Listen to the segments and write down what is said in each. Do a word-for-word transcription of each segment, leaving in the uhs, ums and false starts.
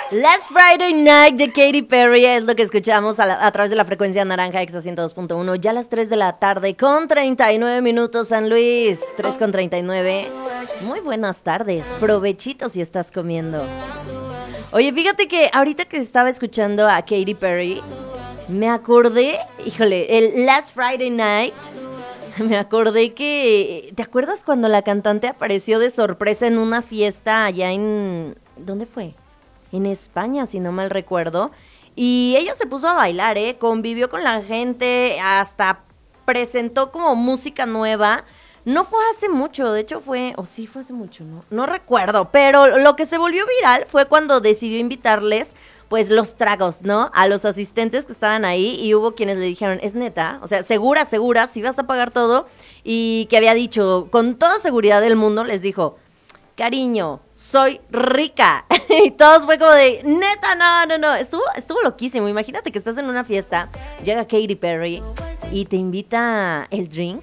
Last Friday Night de Katy Perry es lo que escuchamos a, la, a través de la frecuencia naranja Exa ciento dos punto uno. Ya a las tres de la tarde con treinta y nueve minutos, San Luis. tres con treinta y nueve. Muy buenas tardes. Provechito si estás comiendo. Oye, fíjate que ahorita que estaba escuchando a Katy Perry, me acordé, híjole, el Last Friday Night, me acordé que, ¿te acuerdas cuando la cantante apareció de sorpresa en una fiesta allá en, ¿dónde fue? En España, si no mal recuerdo, y ella se puso a bailar, ¿eh? Convivió con la gente, hasta presentó como música nueva. No fue hace mucho, de hecho fue, o sí fue hace mucho, no, no recuerdo, pero lo que se volvió viral fue cuando decidió invitarles, pues, los tragos, ¿no? A los asistentes que estaban ahí, y hubo quienes le dijeron, ¿es neta? O sea, segura, segura, si vas a pagar todo, y que había dicho, con toda seguridad del mundo, les dijo, cariño, soy rica. Y todos fue como de, neta, no, no, no. Estuvo, estuvo loquísimo. Imagínate que estás en una fiesta, llega Katy Perry y te invita el drink.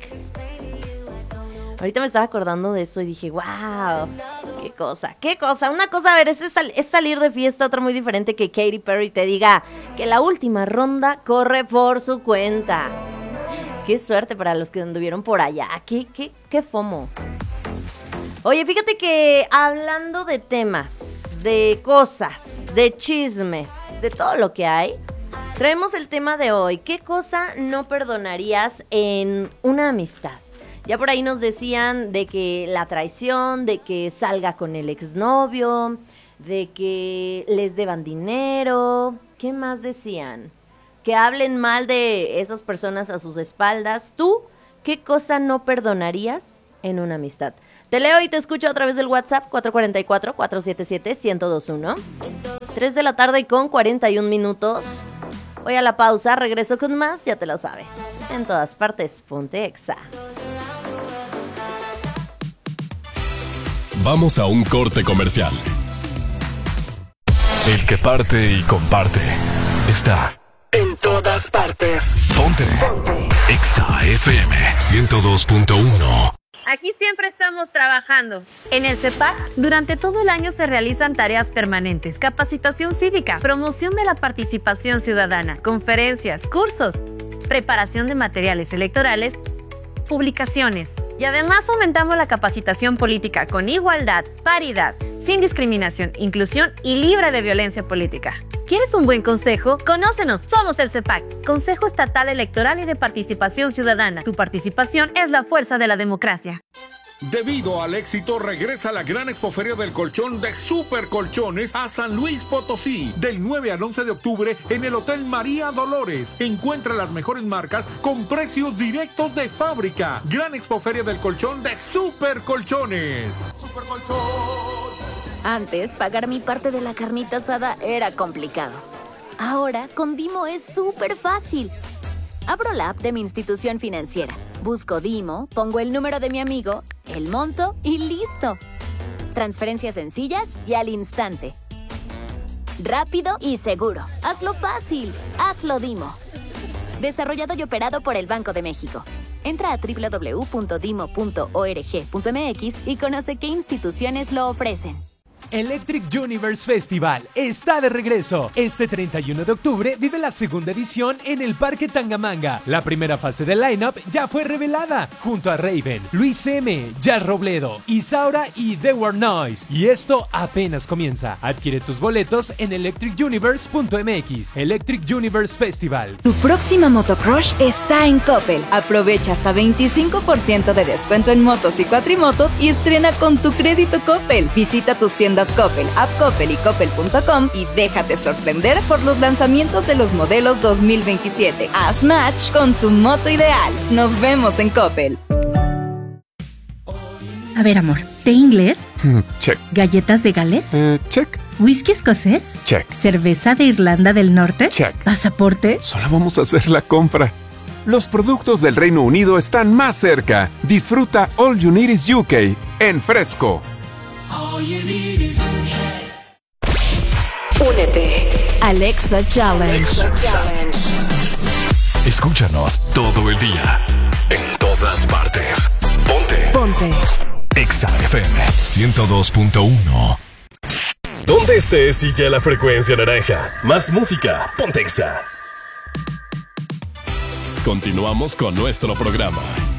Ahorita me estaba acordando de eso y dije, wow, qué cosa, qué cosa. Una cosa, a ver, es, sal- es salir de fiesta, otra muy diferente que Katy Perry te diga que la última ronda corre por su cuenta. Qué suerte para los que anduvieron por allá. Qué, qué, qué fomo. Oye, fíjate que hablando de temas, de cosas, de chismes, de todo lo que hay, traemos el tema de hoy. ¿Qué cosa no perdonarías en una amistad? Ya por ahí nos decían de que la traición, de que salga con el exnovio, de que les deban dinero. ¿Qué más decían? Que hablen mal de esas personas a sus espaldas. ¿Tú qué cosa no perdonarías en una amistad? Te leo y te escucho a través del WhatsApp cuatro cuatro cuatro, cuatro siete siete, uno cero dos uno. tres de la tarde y con cuarenta y un minutos. Voy a la pausa, regreso con más, ya te lo sabes. En todas partes, ponte Exa. Vamos a un corte comercial. El que parte y comparte está en todas partes. Ponte, Ponte. Exa F M ciento dos punto uno. Aquí siempre estamos trabajando. En el CEPAC, durante todo el año se realizan tareas permanentes, capacitación cívica, promoción de la participación ciudadana, conferencias, cursos, preparación de materiales electorales, publicaciones. Y además fomentamos la capacitación política con igualdad, paridad, sin discriminación, inclusión y libre de violencia política. ¿Quieres un buen consejo? Conócenos, somos el CEPAC, Consejo Estatal Electoral y de Participación Ciudadana. Tu participación es la fuerza de la democracia. Debido al éxito, regresa la gran expoferia del colchón de Super Colchones a San Luis Potosí, del nueve al once de octubre en el Hotel María Dolores. Encuentra las mejores marcas con precios directos de fábrica. Gran expoferia del colchón de Super Colchones. Super Colchones. Antes, pagar mi parte de la carnita asada era complicado. Ahora, con Dimo es súper fácil. Abro la app de mi institución financiera, busco Dimo, pongo el número de mi amigo, el monto y listo. Transferencias sencillas y al instante. Rápido y seguro. Hazlo fácil. Hazlo Dimo. Desarrollado y operado por el Banco de México. Entra a doble u doble u doble u punto dimo punto org punto m x y conoce qué instituciones lo ofrecen. Electric Universe Festival está de regreso. Este treinta y uno de octubre vive la segunda edición en el Parque Tangamanga. La primera fase del lineup ya fue revelada, junto a Raven, Luis M, Jazz Robledo, Isaura y The War Noise. Y esto apenas comienza. Adquiere tus boletos en electric universe punto m x. Electric Universe Festival. Tu próxima motocrush está en Coppel. Aprovecha hasta veinticinco por ciento de descuento en motos y cuatrimotos y estrena con tu crédito Coppel. Visita tus tiendas Coppel, App Coppel y Coppel punto com y déjate sorprender por los lanzamientos de los modelos dos mil veintisiete. Haz match con tu moto ideal. Nos vemos en Coppel. A ver, amor, ¿té inglés? Check. ¿Galletas de Gales? Eh, check. ¿Whisky escocés? Check. ¿Cerveza de Irlanda del Norte? Check. ¿Pasaporte? Solo vamos a hacer la compra. Los productos del Reino Unido están más cerca. Disfruta All You Need Is U K en Fresco. Únete al Exa Challenge. Exa Challenge. Escúchanos todo el día, en todas partes. Ponte. Ponte. Exa F M ciento dos punto uno. Donde estés, sigue a la Frecuencia Naranja. Más música, ponte Exa. Continuamos con nuestro programa.